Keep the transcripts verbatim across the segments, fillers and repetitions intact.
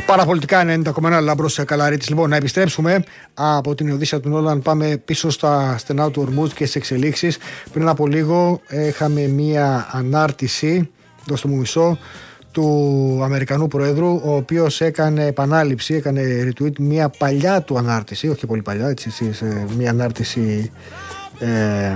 Παραπολιτικά ενενήντα κόμμα ένα Λάμπρος Καλαρίτης. Λοιπόν, να επιστρέψουμε από την Οδύσσεια του Νόλαν. Πάμε πίσω στα στενά του Ορμούζ και στις εξελίξεις. Πριν από λίγο είχαμε μία ανάρτηση, δώστε μου μισό, του Αμερικανού Προέδρου, ο οποίος έκανε επανάληψη, έκανε retweet μία παλιά του ανάρτηση, όχι πολύ παλιά, έτσι, έτσι μία ανάρτηση ε,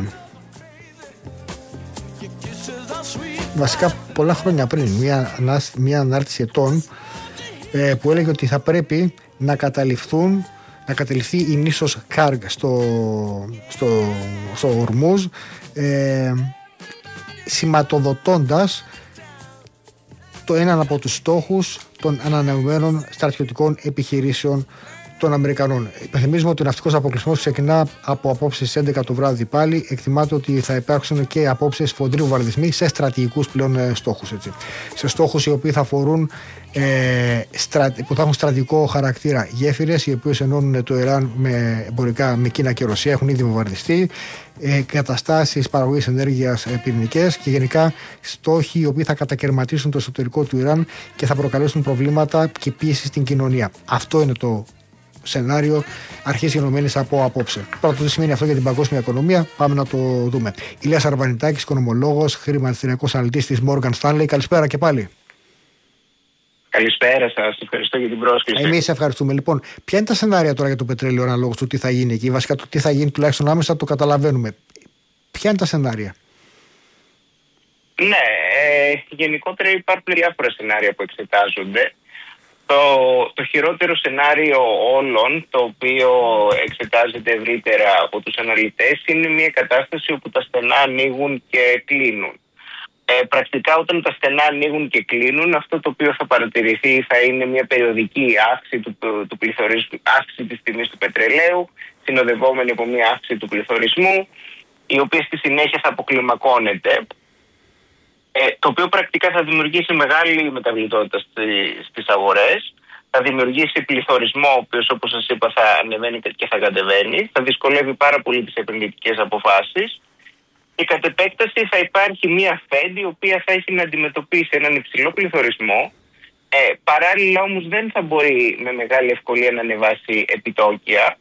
βασικά πολλά χρόνια πριν, μία, μία ανάρτηση ετών, ε, που έλεγε ότι θα πρέπει να καταληφθούν να καταληφθεί η νήσος Κάργ στο, στο, στο Ορμούζ, ε, σηματοδοτώντας το έναν από τους στόχους των ανανεωμένων στρατιωτικών επιχειρήσεων των Αμερικανών. Υπενθυμίζουμε ότι ο ναυτικός αποκλεισμός ξεκινά από απόψε στις έντεκα το βράδυ πάλι. Εκτιμάται ότι θα υπάρξουν και απόψε φοντροί βομβαρδισμοί σε στρατηγικούς πλέον στόχους. Έτσι. Σε στόχους οι οποίοι θα αφορούν ε, στρα, που θα έχουν στρατηγικό χαρακτήρα. Γέφυρες οι οποίες ενώνουν το Ιράν με εμπορικά με Κίνα και Ρωσία έχουν ήδη βομβαρδιστεί. Ε, καταστάσεις παραγωγής ενέργειας ε, πυρηνικές και γενικά στόχοι οι οποίοι θα κατακαιρματίσουν το εσωτερικό του Ιράν και θα προκαλέσουν προβλήματα και πίεση στην κοινωνία. Αυτό είναι το σενάριο αρχής γενομένης από απόψε. Πρώτα, τι σημαίνει αυτό για την παγκόσμια οικονομία, πάμε να το δούμε. Ηλίας Αρβανιτάκης, οικονομολόγος, χρηματιστηριακός αναλυτής της Morgan Stanley. Καλησπέρα και πάλι. Καλησπέρα σας, ευχαριστώ για την πρόσκληση. Εμείς ευχαριστούμε. Λοιπόν, ποια είναι τα σενάρια τώρα για το πετρέλαιο αναλόγως του τι θα γίνει εκεί? Βασικά το τι θα γίνει τουλάχιστον άμεσα το καταλαβαίνουμε. Ποια είναι τα σενάρια? Ναι, ε, γενικότερα υπάρχουν διάφορα σενάρια που εξετάζονται. Το, το χειρότερο σενάριο όλων, το οποίο εξετάζεται ευρύτερα από τους αναλυτές, είναι μια κατάσταση όπου τα στενά ανοίγουν και κλείνουν. Ε, πρακτικά όταν τα στενά ανοίγουν και κλείνουν, αυτό το οποίο θα παρατηρηθεί θα είναι μια περιοδική αύξηση του, του, του πληθωρισμού, αύξηση της τιμής του πετρελαίου, συνοδευόμενη από μια αύξηση του πληθωρισμού, η οποία στη συνέχεια θα αποκλιμακώνεται. Ε, το οποίο πρακτικά θα δημιουργήσει μεγάλη μεταβλητότητα στις, στις αγορές, θα δημιουργήσει πληθωρισμό, ο οποίος όπως σας είπα θα ανεβαίνει και θα κατεβαίνει, θα δυσκολεύει πάρα πολύ τις επενδυτικές αποφάσεις και κατ' επέκταση θα υπάρχει μια Fed η οποία θα έχει να αντιμετωπίσει έναν υψηλό πληθωρισμό, ε, παράλληλα όμως δεν θα μπορεί με μεγάλη ευκολία να ανεβάσει επιτόκια.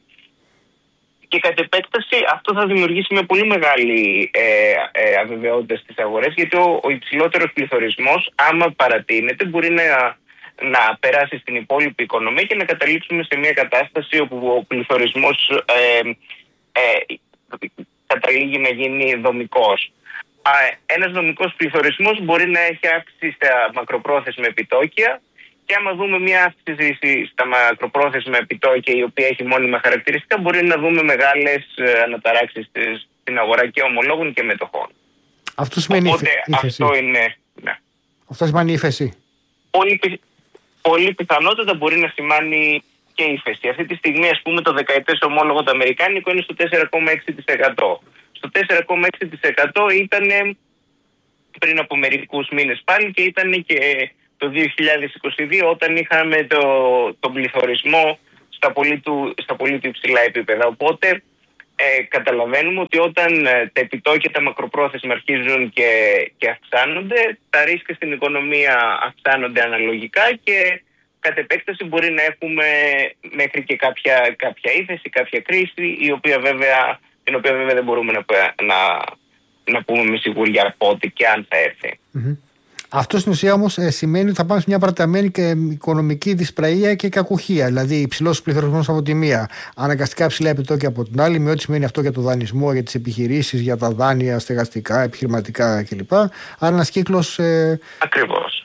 Και κατ' επέκταση αυτό θα δημιουργήσει μια πολύ μεγάλη ε, ε, αβεβαιότητα στις αγορές, γιατί ο, ο υψηλότερος πληθωρισμός, άμα παρατείνεται, μπορεί να, να περάσει στην υπόλοιπη οικονομία και να καταλήξουμε σε μια κατάσταση όπου ο πληθωρισμός ε, ε, καταλήγει να γίνει δομικός. Ένας δομικός πληθωρισμός μπορεί να έχει αύξηση στα μακροπρόθεσμα επιτόκια. Και άμα δούμε μια αύξηση στα μακροπρόθεσμα επιτόκια η οποία έχει μόνιμα χαρακτηριστικά, μπορεί να δούμε μεγάλες αναταράξεις στην αγορά και ομολόγων και μετοχών. Αυτό σημαίνει Οπότε, ύφεση. Αυτό είναι. Ναι. Αυτό σημαίνει ύφεση. Πολύ, πολύ πιθανότατα μπορεί να σημάνει και ύφεση. Αυτή τη στιγμή, ας πούμε, το δεκαετές ομόλογο το αμερικάνικο είναι στο τέσσερα κόμμα έξι τοις εκατό. Στο τέσσερα κόμμα έξι τοις εκατό ήταν πριν από μερικούς μήνες πάλι και ήταν και το δύο χιλιάδες είκοσι δύο όταν είχαμε το, τον πληθωρισμό στα πολύ, του, στα πολύ του υψηλά επίπεδα. Οπότε ε, καταλαβαίνουμε ότι όταν ε, τα επιτόκια τα μακροπρόθεσμα αρχίζουν και, και αυξάνονται, τα ρίσκα στην οικονομία αυξάνονται αναλογικά και κατ' επέκταση μπορεί να έχουμε μέχρι και κάποια, κάποια ύφεση, κάποια κρίση, η οποία βέβαια, την οποία βέβαια δεν μπορούμε να, να, να πούμε με σιγουριά πότε και αν θα έρθει. Mm-hmm. Αυτό στην ουσία όμως ε, σημαίνει ότι θα πάμε σε μια παραταμένη και οικονομική δυσπραγία και κακουχία. Δηλαδή υψηλός πληθωρισμός από τη μία, αναγκαστικά ψηλά επιτόκια από την άλλη, με ό,τι σημαίνει αυτό για το δανεισμό, για τις επιχειρήσεις, για τα δάνεια, στεγαστικά, επιχειρηματικά κλπ. Άρα ένας κύκλος. Ε... Ακριβώς.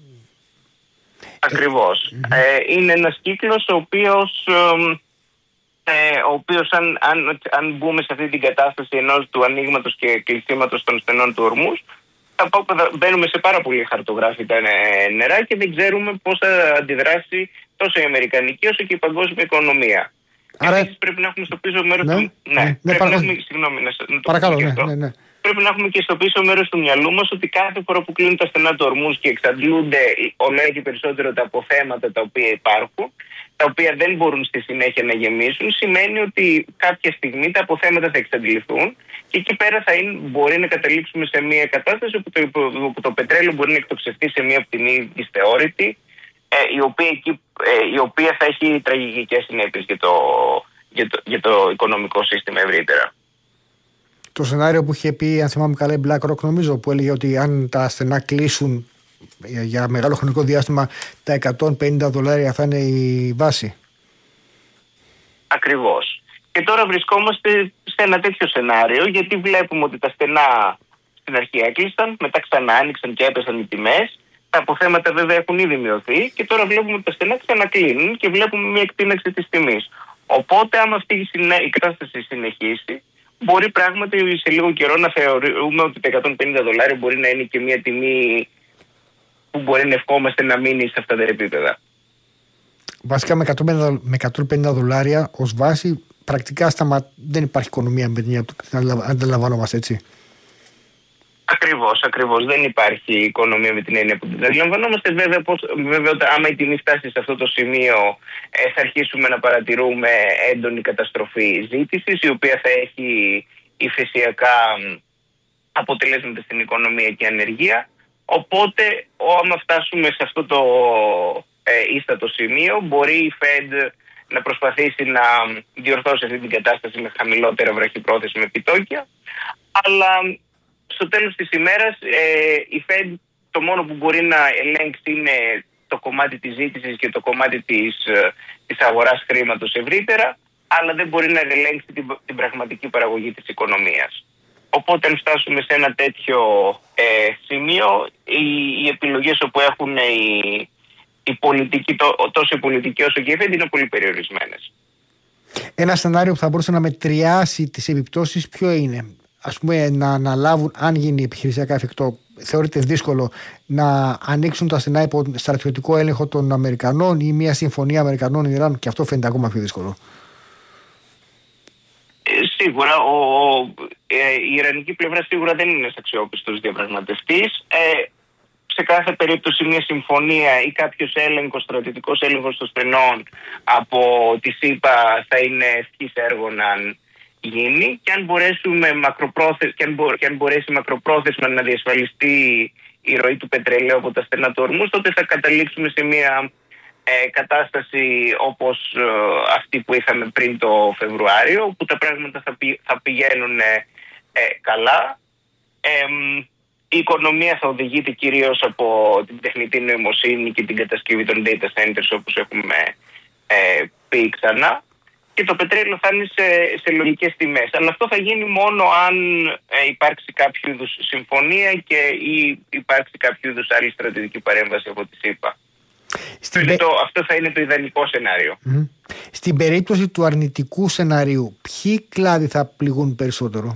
Ακριβώς. Mm-hmm. Ε, είναι ένας κύκλος ο οποίος, ε, ο οποίος αν, αν, αν μπούμε σε αυτή την κατάσταση ενός του ανοίγματος και κλεισίματος των στενών του Ορμούζ, θα μπαίνουμε σε πάρα πολύ χαρτογράφητα νερά και δεν ξέρουμε πώς θα αντιδράσει τόσο η αμερικανική όσο και η παγκόσμια οικονομία. Άρα... Επίσης πρέπει να έχουμε στο πίσω μέρος ναι, του... Ναι, ναι, πρέπει παρακαλώ. να έχουμε... Συγγνώμη, να το παρακαλώ, ναι, ναι, ναι. Πρέπει να έχουμε και στο πίσω μέρος του μυαλού μας ότι κάθε φορά που κλείνουν τα στενά του Ορμούζ και εξαντλούνται όλο και περισσότερο τα αποθέματα τα οποία υπάρχουν, τα οποία δεν μπορούν στη συνέχεια να γεμίσουν, σημαίνει ότι κάποια στιγμή τα αποθέματα θα εξαντληθούν και εκεί πέρα θα είναι, μπορεί να καταλήξουμε σε μια κατάσταση όπου το, όπου το πετρέλαιο μπορεί να εκτοξευτεί σε μια πτηνή δυσθεώρητη ε, η, οποία, ε, η οποία θα έχει τραγικές συνέπειες για το, για, το, για το οικονομικό σύστημα ευρύτερα. Το σενάριο που είχε πει, αν θυμάμαι καλά, η BlackRock, νομίζω, που έλεγε ότι αν τα στενά κλείσουν για μεγάλο χρονικό διάστημα, τα εκατόν πενήντα δολάρια θα είναι η βάση. Ακριβώς. Και τώρα βρισκόμαστε σε ένα τέτοιο σενάριο, γιατί βλέπουμε ότι τα στενά στην αρχή έκλεισαν, μετά ξανά άνοιξαν και έπεσαν οι τιμές. Τα αποθέματα βέβαια έχουν ήδη μειωθεί και τώρα βλέπουμε ότι τα στενά ξανακλίνουν και βλέπουμε μια εκτείναξη της τιμής. Οπότε, άμα αυτή η κατάσταση συνεχίσει, μπορεί πράγματι σε λίγο καιρό να θεωρούμε ότι τα εκατόν πενήντα δολάρια μπορεί να είναι και μια τιμή που μπορεί να ευχόμαστε να μείνει σε αυτά τα επίπεδα. Βασικά με εκατόν πενήντα δολάρια ως βάση, πρακτικά σταμα... δεν υπάρχει οικονομία με την έννοια που αντιλαμβανόμαστε, έτσι. Ακριβώς, ακριβώς. Δεν υπάρχει οικονομία με την έννοια που την αντιλαμβανόμαστε. Βέβαια, πως, βέβαια ότι άμα η τιμή φτάσει σε αυτό το σημείο, ε, θα αρχίσουμε να παρατηρούμε έντονη καταστροφή ζήτησης, η οποία θα έχει υφεσιακά αποτελέσματα στην οικονομία και ανεργία. Οπότε, άμα φτάσουμε σε αυτό το ε, ίστατο σημείο, μπορεί η Fed να προσπαθήσει να διορθώσει αυτή την κατάσταση με χαμηλότερα βραχυπρόθεσμα επιτόκια, αλλά στο τέλος της ημέρας ε, η Fed το μόνο που μπορεί να ελέγξει είναι το κομμάτι της ζήτησης και το κομμάτι της, ε, της αγοράς χρήματος ευρύτερα, αλλά δεν μπορεί να ελέγξει την, την πραγματική παραγωγή της οικονομίας. Οπότε αν φτάσουμε σε ένα τέτοιο ε, σημείο, οι, οι επιλογές όπου έχουν οι, οι πολιτικοί, το, τόσο οι πολιτικοί όσο και η Fed είναι πολύ περιορισμένες. Ένα σενάριο που θα μπορούσε να μετριάσει τις επιπτώσεις ποιο είναι? Ας πούμε, να αναλάβουν, αν γίνει επιχειρησιακά εφικτό, θεωρείται δύσκολο να ανοίξουν τα στενά υπό στρατιωτικό έλεγχο των Αμερικανών ή μια συμφωνία Αμερικανών-Ιράν, και αυτό φαίνεται ακόμα πιο δύσκολο. Ε, σίγουρα, ο, ε, η Ιρανική πλευρά σίγουρα δεν είναι αξιόπιστος διαπραγματευτής. Ε, σε κάθε περίπτωση μια συμφωνία ή κάποιος έλεγχος, στρατιωτικός έλεγχος των στενών από τη ΣΥΠΑ θα είναι ευχής έργο να γίνει, και αν, μπορέσουμε μακροπρόθεσμα, και αν, μπο, και αν μπορέσει μακροπρόθεσμα να διασφαλιστεί η ροή του πετρελαίου από τα στενά του Ορμούς, τότε θα καταλήξουμε σε μια ε, κατάσταση όπως ε, αυτή που είχαμε πριν το Φεβρουάριο, όπου τα πράγματα θα, πη, θα πηγαίνουν ε, ε, καλά. Ε, η οικονομία θα οδηγείται κυρίως από την τεχνητή νοημοσύνη και την κατασκευή των data centers, όπως έχουμε ε, πει ξανά. Και το πετρέλαιο θα είναι σε, σε λογικές τιμές. Αλλά αυτό θα γίνει μόνο αν ε, υπάρξει κάποιο είδους συμφωνία και ή υπάρξει κάποιο είδους άλλη στρατηγική παρέμβαση από τη ΣΥΠΑ. Στην... Το, αυτό θα είναι το ιδανικό σενάριο. Mm. Στην περίπτωση του αρνητικού σενάριου, ποιοι κλάδοι θα πληγούν περισσότερο?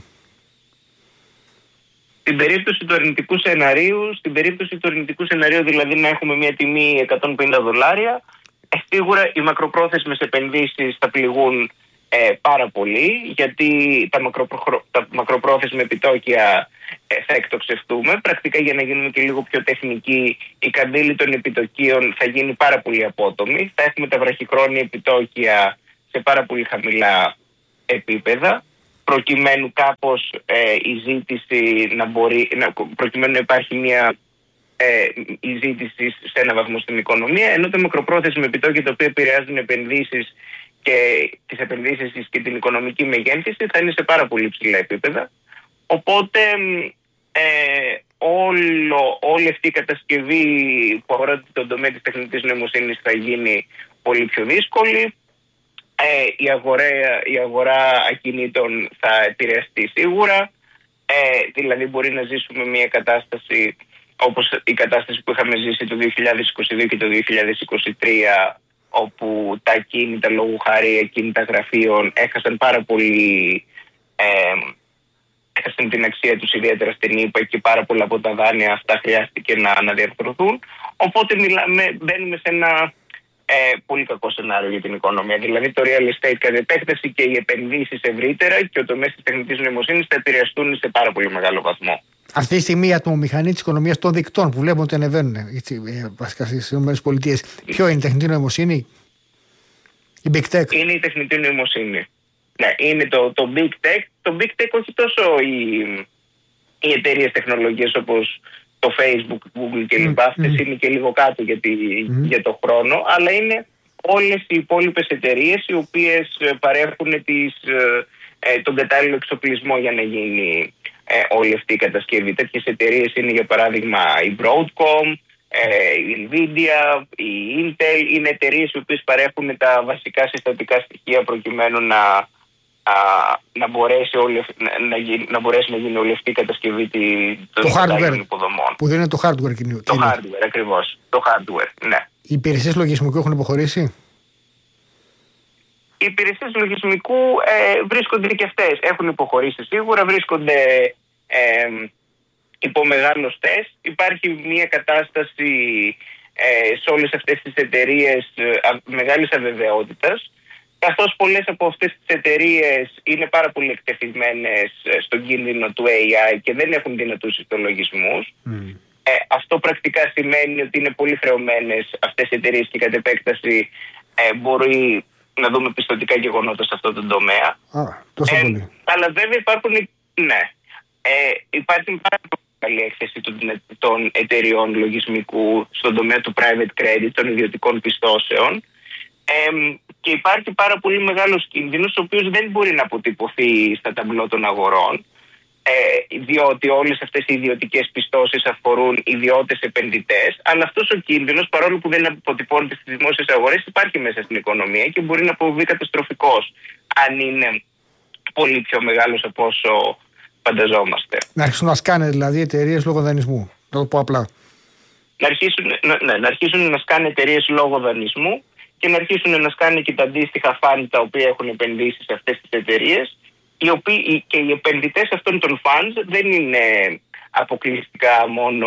Στην περίπτωση του αρνητικού σενάριου, στην περίπτωση του αρνητικού σενάριου, δηλαδή να έχουμε μια τιμή εκατόν πενήντα δολάρια, σίγουρα οι μακροπρόθεσμες επενδύσεις θα πληγούν ε, πάρα πολύ, γιατί τα, μακροπρο... τα μακροπρόθεσμα επιτόκια ε, θα εκτοξευτούμε. Πρακτικά, για να γίνουμε και λίγο πιο τεχνικοί, η καμπύλη των επιτοκίων θα γίνει πάρα πολύ απότομη. Θα έχουμε τα βραχυχρόνια επιτόκια σε πάρα πολύ χαμηλά επίπεδα, προκειμένου κάπως ε, η ζήτηση να μπορεί, να, προκειμένου να υπάρχει μια Ε, η ζήτηση σε ένα βαθμό στην οικονομία, ενώ τα μακροπρόθεσμα επιτόκια τα οποία επηρεάζουν επενδύσεις και τις επενδύσεις και την οικονομική μεγέθυνση θα είναι σε πάρα πολύ ψηλά επίπεδα. Οπότε ε, όλο, όλη αυτή η κατασκευή που αφορά τον τομέα της τεχνητής νοημοσύνης θα γίνει πολύ πιο δύσκολη. Ε, η, αγορά, η αγορά ακινήτων θα επηρεαστεί σίγουρα. Ε, δηλαδή μπορεί να ζήσουμε μια κατάσταση όπως η κατάσταση που είχαμε ζήσει το δύο χιλιάδες είκοσι δύο και το δύο χιλιάδες είκοσι τρία, όπου τα ακίνητα, λόγου χάρη ακίνητα γραφείων, έχασαν πάρα πολύ, ε, έχασαν την αξία τους, ιδιαίτερα στην ΗΠΑ, και πάρα πολλά από τα δάνεια αυτά χρειάστηκε να αναδιαρθρωθούν. Οπότε μιλάμε, μπαίνουμε σε ένα ε, πολύ κακό σενάριο για την οικονομία. Δηλαδή το real estate κατ' επέκταση και οι επενδύσεις ευρύτερα και ο τομέας της τεχνητής νοημοσύνης θα επηρεαστούν σε πάρα πολύ μεγάλο βαθμό. Αυτή τη στιγμή η ατμομηχανή της οικονομίας των δικτών που βλέπουμε ότι ανεβαίνουν βασικά στις ΗΠΑ, ποιο είναι η τεχνητή νοημοσύνη, η Big Tech? Είναι η τεχνητή νοημοσύνη. Ναι, είναι το, το Big Tech. Το Big Tech όχι τόσο οι, οι εταιρείες τεχνολογίας όπως το Facebook, Google κλπ. Mm. Αυτές mm. είναι και λίγο κάτω για, τη, mm. για το χρόνο, αλλά είναι όλες οι υπόλοιπες εταιρείες οι οποίες παρέχουν τις, ε, τον κατάλληλο εξοπλισμό για να γίνει ε, όλη αυτή η κατασκευή. Τέτοιες εταιρείες είναι για παράδειγμα η Broadcom, ε, η Nvidia, η Intel. Είναι εταιρείες οι οποίες παρέχουν τα βασικά συστατικά στοιχεία προκειμένου να, α, να, μπορέσει, όλη, να, να, γίνει, να μπορέσει να γίνει όλη αυτή η κατασκευή των hardware υποδομών. Που δεν είναι το hardware κοινό. Το hardware ακριβώς. Το hardware, ναι. Οι υπηρεσίες λογισμικού έχουν υποχωρήσει. Οι υπηρεσίες λογισμικού ε, βρίσκονται και αυτές. Έχουν υποχωρήσει σίγουρα, βρίσκονται ε, υπό μεγάλο στες. Υπάρχει μια κατάσταση ε, σε όλες αυτές τις εταιρείες ε, μεγάλης αβεβαιότητας, καθώς πολλές από αυτές τις εταιρείες είναι πάρα πολύ εκτεθειμένες στον κίνδυνο του έι άι και δεν έχουν δυνατούς ιστολογισμούς. Mm. Ε, αυτό πρακτικά σημαίνει ότι είναι πολύ χρεωμένες αυτές οι εταιρείες και κατ' επέκταση ε, μπορεί να δούμε πιστωτικά γεγονότα σε αυτό το τομέα. Α, τόσο ε, πολύ. Αλλά βέβαια υπάρχουν, ναι, ε, υπάρχει πάρα πολύ καλή έκθεση των, των εταιριών λογισμικού στον τομέα του private credit, των ιδιωτικών πιστώσεων, ε, και υπάρχει πάρα πολύ μεγάλος κίνδυνος, ο οποίος δεν μπορεί να αποτυπωθεί στα ταμπλό των αγορών, ε, διότι όλες αυτές οι ιδιωτικές πιστώσεις αφορούν ιδιώτες επενδυτές, αλλά αυτός ο κίνδυνος, παρόλο που δεν αποτυπώνεται στις δημόσιες αγορές, υπάρχει μέσα στην οικονομία και μπορεί να αποβεί καταστροφικός αν είναι πολύ πιο μεγάλος από όσο φανταζόμαστε. Να αρχίσουν να σκάνε δηλαδή εταιρείες λόγω δανεισμού, να το πω απλά. Να αρχίσουν, ναι, να αρχίσουν να σκάνε εταιρείες λόγω δανεισμού και να αρχίσουν να σκάνε και τα αντίστοιχα φαντ τα οποία έχουν επενδύσει σε αυτές τις εταιρείες. Οι οποίοι και οι επενδυτές αυτών των funds δεν είναι αποκλειστικά μόνο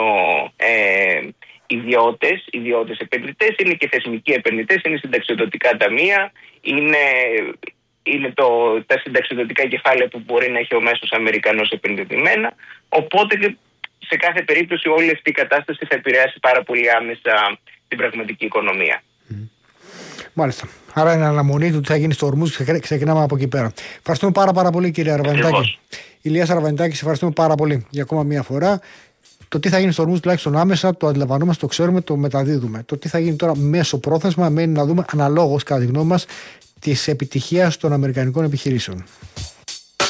ε, ιδιώτες, ιδιώτες επενδυτές, είναι και θεσμικοί επενδυτές, είναι συνταξιοδοτικά ταμεία, είναι, είναι το, τα συνταξιοδοτικά κεφάλαια που μπορεί να έχει ο μέσος Αμερικανός επενδυτημένα, οπότε σε κάθε περίπτωση όλη αυτή η κατάσταση θα επηρεάσει πάρα πολύ άμεσα την πραγματική οικονομία. Mm. Μάλιστα. Άρα είναι αναμονή του τι θα γίνει στο Ορμούζ και ξεκινάμε από εκεί πέρα. Ευχαριστούμε πάρα, πάρα πολύ, κύριε Αρβανιτάκη. Ηλίας Αρβανιτάκη, σε ευχαριστούμε πάρα πολύ για ακόμα μία φορά. Το τι θα γίνει στο Ορμούζ τουλάχιστον άμεσα το αντιλαμβανόμαστε, το ξέρουμε, το μεταδίδουμε. Το τι θα γίνει τώρα μέσω πρόθεσμα μένει να δούμε αναλόγως, κατά τη γνώμη μας, της επιτυχίας των αμερικανικών επιχειρήσεων.